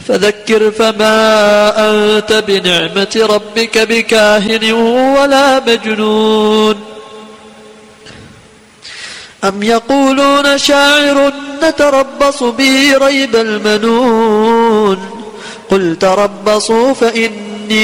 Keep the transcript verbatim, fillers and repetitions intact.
فذكر فما أنت بنعمة ربك بكاهن ولا مجنون أم يقولون شاعر نتربص به ريب المنون قل تربصوا فإن